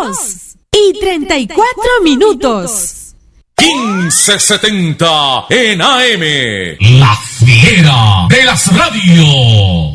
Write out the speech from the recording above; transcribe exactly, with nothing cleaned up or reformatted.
dos y treinta y cuatro minutos. quince setenta en A M. La fiera de las radios.